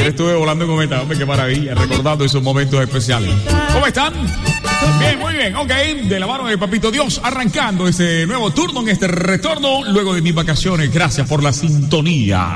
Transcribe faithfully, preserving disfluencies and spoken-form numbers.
Ayer estuve volando en cometa, hombre, qué maravilla, recordando esos momentos especiales. ¿Cómo están? Bien, muy bien, ok, de la mano de Papito Dios, arrancando este nuevo turno en este retorno luego de mis vacaciones. Gracias por la sintonía.